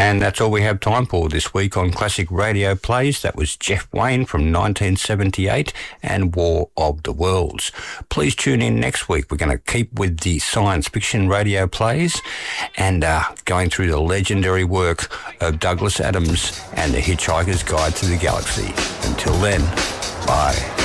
And that's all we have time for this week on Classic Radio Plays. That was Jeff Wayne from 1978 and War of the Worlds. Please tune in next week. We're going to keep with the science fiction radio plays and going through the legendary work of Douglas Adams and The Hitchhiker's Guide to the Galaxy. Until then, bye.